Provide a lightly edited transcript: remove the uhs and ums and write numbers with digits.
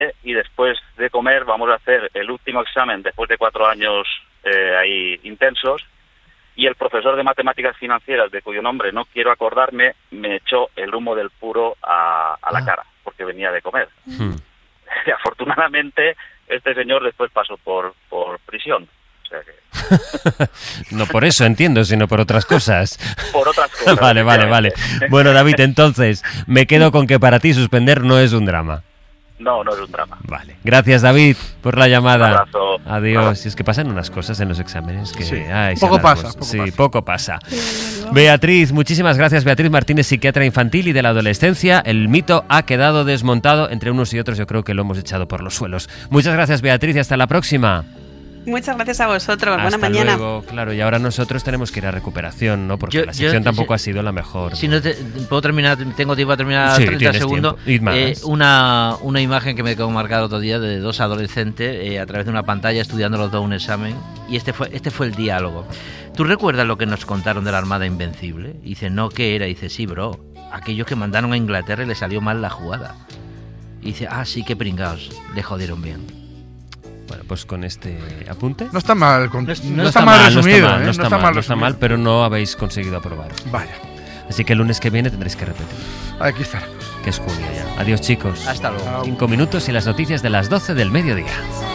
y después de comer vamos a hacer el último examen después de 4 años ahí intensos, y el profesor de matemáticas financieras, de cuyo nombre no quiero acordarme, me echó el humo del puro a la cara, porque venía de comer. Y afortunadamente, este señor después pasó por prisión. O sea que... No por eso, entiendo, sino por otras cosas. Por otras cosas. Vale. Bueno, David, entonces, me quedo con que para ti suspender no es un drama. No es un drama. Vale. Gracias, David, por la llamada. Un abrazo. Adiós. Y es que pasan unas cosas en los exámenes que... Sí. Poco pasa. Beatriz, muchísimas gracias. Beatriz Martínez, psiquiatra infantil y de la adolescencia. El mito ha quedado desmontado. Entre unos y otros yo creo que lo hemos echado por los suelos. Muchas gracias, Beatriz, y hasta la próxima. Muchas gracias a vosotros. Buena mañana. Hasta luego. Claro, y ahora nosotros tenemos que ir a recuperación, ¿no? Porque la sección tampoco ha sido la mejor. Si no puedo terminar, tengo tiempo a terminar 30 segundos. Una imagen que me quedó marcada otro día de 2 adolescentes a través de una pantalla estudiando los dos un examen, y este fue el diálogo. ¿Tú recuerdas lo que nos contaron de la Armada Invencible? Y dice, no, ¿qué era? Y dice, sí, bro, aquellos que mandaron a Inglaterra y le salió mal la jugada. Y dice, sí, qué pringaos, le jodieron bien. Bueno, pues con este apunte... No está mal, no está mal resumido. No está mal, pero no habéis conseguido aprobar. Vaya. Así que el lunes que viene tendréis que repetir. Aquí estaremos. Que es junio ya. Adiós, chicos. Hasta luego. 5 minutos y las noticias de las 12 del mediodía.